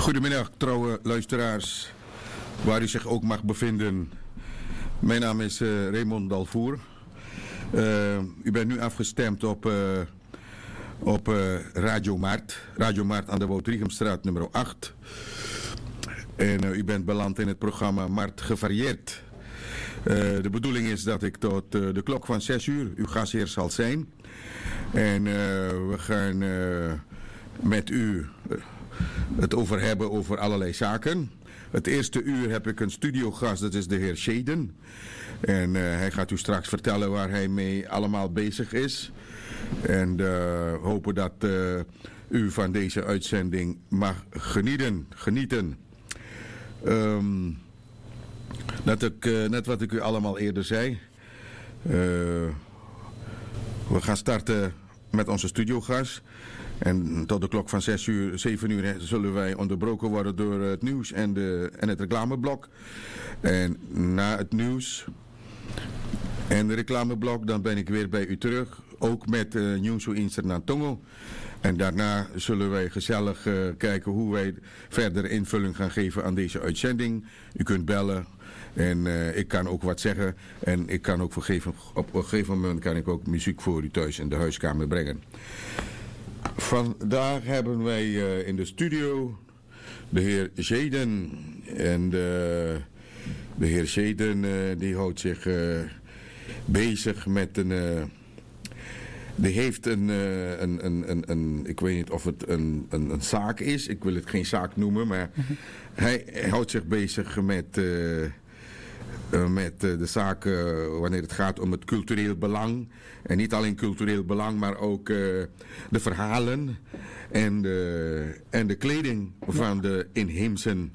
Goedemiddag, trouwe luisteraars, waar u zich ook mag bevinden. Mijn naam is Raymond Dalvoer. U bent nu afgestemd op Radio Maart. Radio Maart aan de Wout-Riegemstraat nummer 8. En u bent beland in het programma Maart Gevarieerd. De bedoeling is dat ik tot de klok van 6 uur uw gastheer zal zijn. En we gaan met u het over hebben over allerlei zaken. Het eerste uur heb ik een studiogast, dat is de heer Shaden. En hij gaat u straks vertellen waar hij mee allemaal bezig is. En hopen dat u van deze uitzending mag genieten. Net wat ik u allemaal eerder zei. We gaan starten met onze studiogast. En tot de klok van 7 uur zullen wij onderbroken worden door het nieuws en het reclameblok. En na het nieuws en de reclameblok, dan ben ik weer bij u terug. Ook met Nieuws Inster Nantongo. En daarna zullen wij gezellig kijken hoe wij verder invulling gaan geven aan deze uitzending. U kunt bellen en ik kan ook wat zeggen. En ik kan ook op een gegeven moment kan ik ook muziek voor u thuis in de huiskamer brengen. Vandaag hebben wij in de studio de heer Shaden. En de heer Shaden die houdt zich bezig met die heeft ik weet niet of het een zaak is. Ik wil het geen zaak noemen, maar hij houdt zich bezig met de zaak wanneer het gaat om het cultureel belang. En niet alleen cultureel belang, maar ook de verhalen en de kleding van de inheemsen.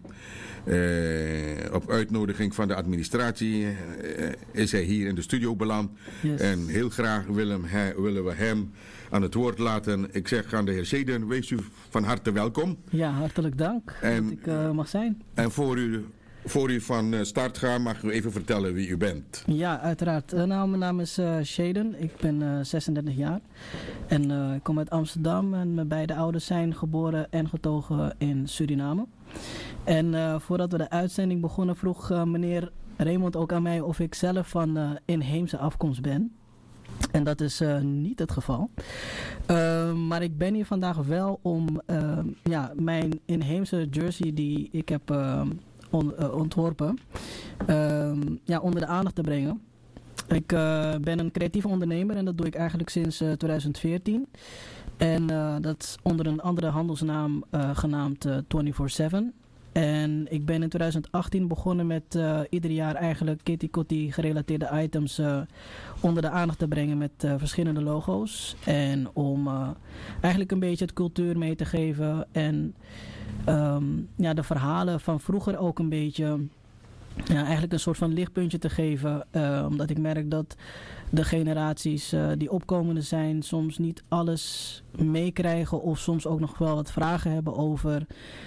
Op uitnodiging van de administratie is hij hier in de studio beland. Yes. En heel graag willen we hem aan het woord laten. Ik zeg aan de heer Shaden, wees u van harte welkom. Ja, hartelijk dank dat ik mag zijn. En voor u van start gaat, mag u even vertellen wie u bent. Ja, uiteraard. Mijn naam is Shaden. Ik ben 36 jaar. En ik kom uit Amsterdam. En mijn beide ouders zijn geboren en getogen in Suriname. En voordat we de uitzending begonnen, vroeg meneer Raymond ook aan mij of ik zelf van inheemse afkomst ben. En dat is niet het geval. Maar ik ben hier vandaag wel om mijn inheemse jersey die ik heb ontworpen onder de aandacht te brengen. Ik ben een creatieve ondernemer en dat doe ik eigenlijk sinds 2014. En dat is onder een andere handelsnaam genaamd 24/7. En ik ben in 2018 begonnen met ieder jaar eigenlijk Kitty Kotti gerelateerde items onder de aandacht te brengen met verschillende logo's. En om eigenlijk een beetje het cultuur mee te geven en de verhalen van vroeger ook een beetje eigenlijk een soort van lichtpuntje te geven. Omdat ik merk dat de generaties die opkomende zijn soms niet alles meekrijgen of soms ook nog wel wat vragen hebben over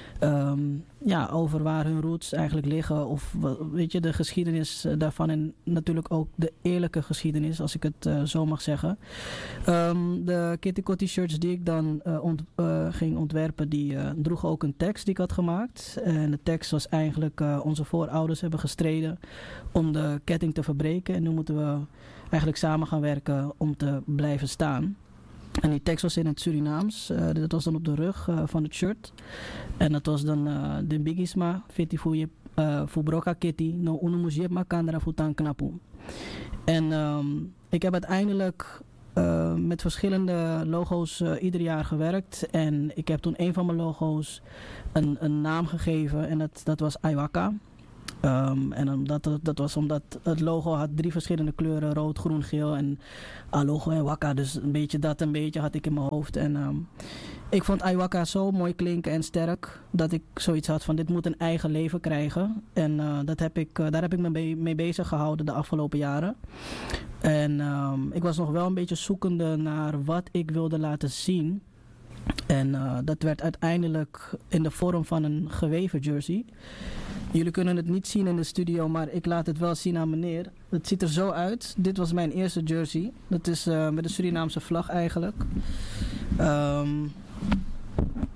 waar hun roots eigenlijk liggen. Of weet je, de geschiedenis daarvan en natuurlijk ook de eerlijke geschiedenis, als ik het zo mag zeggen. De Kitty Kotti shirts die ik dan ging ontwerpen, die droegen ook een tekst die ik had gemaakt. En de tekst was eigenlijk onze voorouders hebben gestreden om de ketting te verbreken. En nu moeten we eigenlijk samen gaan werken om te blijven staan. En die tekst was in het Surinaams. Dat was dan op de rug van het shirt. En dat was dan de bigisma, fiti fubroka kitty, no unumusjep makandra futan knapu. En ik heb uiteindelijk met verschillende logo's ieder jaar gewerkt. En ik heb toen een van mijn logo's een naam gegeven en dat was Aiwaka. En dat was omdat het logo had 3 verschillende kleuren, rood, groen, geel en logo en waka. Dus een beetje had ik in mijn hoofd. En ik vond Aiwaka zo mooi klinken en sterk dat ik zoiets had van dit moet een eigen leven krijgen. En daar heb ik me mee bezig gehouden de afgelopen jaren. En ik was nog wel een beetje zoekende naar wat ik wilde laten zien. En dat werd uiteindelijk in de vorm van een geweven jersey. Jullie kunnen het niet zien in de studio, maar ik laat het wel zien aan meneer. Het ziet er zo uit. Dit was mijn eerste jersey. Dat is met de Surinaamse vlag eigenlijk.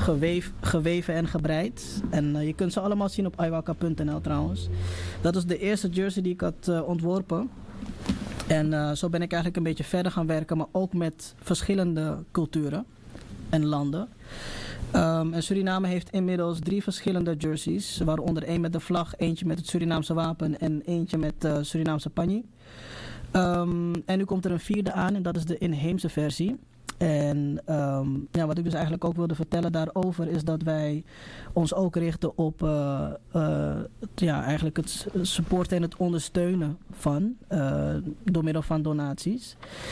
geweven en gebreid. En je kunt ze allemaal zien op iwaka.nl trouwens. Dat is de eerste jersey die ik had ontworpen. En zo ben ik eigenlijk een beetje verder gaan werken, maar ook met verschillende culturen en landen. En Suriname heeft inmiddels 3 verschillende jerseys, waaronder 1 met de vlag, eentje met het Surinaamse wapen en eentje met Surinaamse panji. En nu komt er een 4e aan en dat is de inheemse versie. En wat ik dus eigenlijk ook wilde vertellen daarover is dat wij ons ook richten op eigenlijk het supporten en het ondersteunen van door middel van donaties.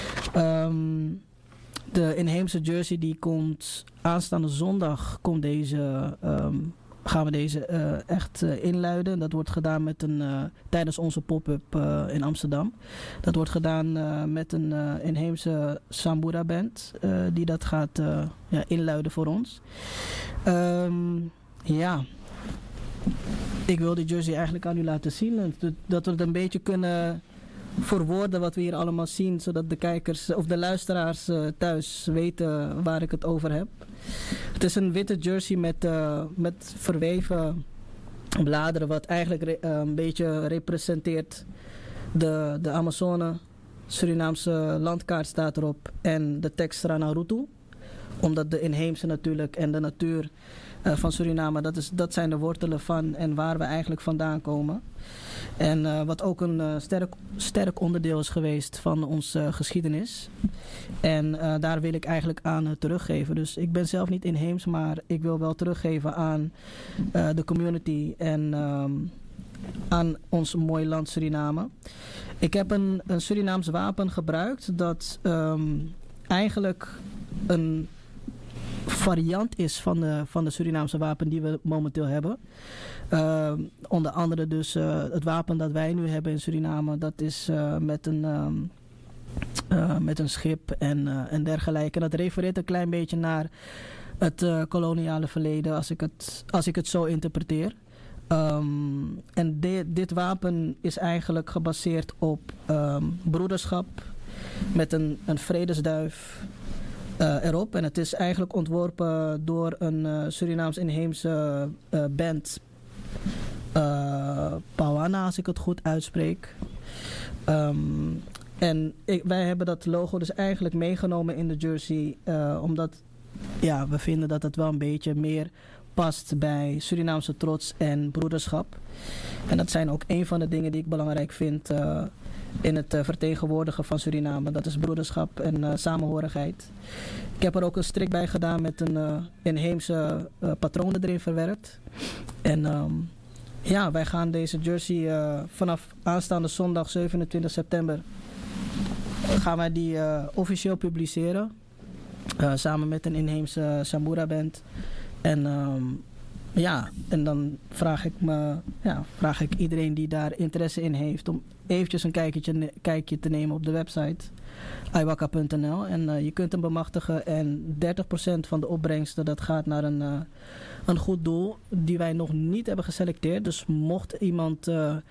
De inheemse jersey die komt aanstaande zondag gaan we deze echt inluiden. Dat wordt gedaan tijdens onze pop-up in Amsterdam. Dat wordt gedaan met een inheemse Sambura band die dat gaat inluiden voor ons. Ik wil die jersey eigenlijk aan u laten zien. Dat we het een beetje kunnen verwoorden wat we hier allemaal zien, zodat de kijkers of de luisteraars thuis weten waar ik het over heb. Het is een witte jersey met verweven bladeren, wat eigenlijk een beetje representeert de Amazone. Surinaamse landkaart staat erop en de tekst Ranarutu. Omdat de inheemse natuurlijk en de natuur van Suriname, dat zijn de wortelen van en waar we eigenlijk vandaan komen. En wat ook een sterk onderdeel is geweest van onze geschiedenis. En daar wil ik eigenlijk aan teruggeven. Dus ik ben zelf niet inheems, maar ik wil wel teruggeven aan de community en aan ons mooie land Suriname. Ik heb een Surinaams wapen gebruikt dat eigenlijk een variant is van de Surinaamse wapen die we momenteel hebben. Onder andere dus het wapen dat wij nu hebben in Suriname, dat is met een schip en dergelijke. En dat refereert een klein beetje naar het koloniale verleden, als ik het zo interpreteer. En dit wapen is eigenlijk gebaseerd op broederschap met een vredesduif erop. En het is eigenlijk ontworpen door een Surinaams inheemse band. Pawana, als ik het goed uitspreek. Wij hebben dat logo dus eigenlijk meegenomen in de jersey. Omdat we vinden dat het wel een beetje meer past bij Surinaamse trots en broederschap. En dat zijn ook een van de dingen die ik belangrijk vind in het vertegenwoordigen van Suriname. Dat is broederschap en samenhorigheid. Ik heb er ook een strik bij gedaan met een inheemse patronen erin verwerkt. En wij gaan deze jersey vanaf aanstaande zondag 27 september gaan wij die officieel publiceren. Samen met een inheemse Sambura band. En dan vraag ik iedereen die daar interesse in heeft om eventjes een kijkje te nemen op de website iwaka.nl. En je kunt hem bemachtigen en 30% van de opbrengsten dat gaat naar een goed doel die wij nog niet hebben geselecteerd. Dus mocht iemand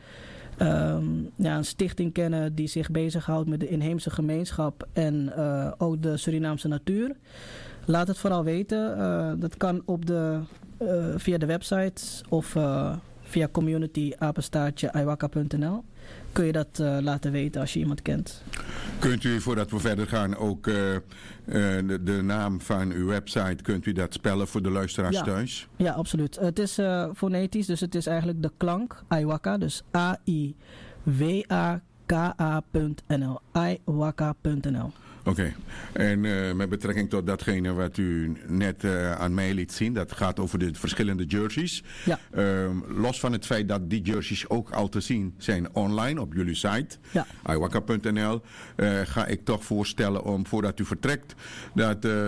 een stichting kennen die zich bezighoudt met de inheemse gemeenschap en ook de Surinaamse natuur, laat het vooral weten. Dat kan via de website of via community@iwaka.nl. Kun je dat laten weten als je iemand kent. Kunt u, voordat we verder gaan, ook de naam van uw website, kunt u dat spellen voor de luisteraars thuis? Ja, absoluut. Het is fonetisch, dus het is eigenlijk de klank Iwaka, dus aiwaka.nl. iwaka.nl. Oké. En met betrekking tot datgene wat u net aan mij liet zien, dat gaat over de verschillende jerseys. Ja. Los van het feit dat die jerseys ook al te zien zijn online op jullie site, iwaka.nl, ga ik toch voorstellen om, voordat u vertrekt, dat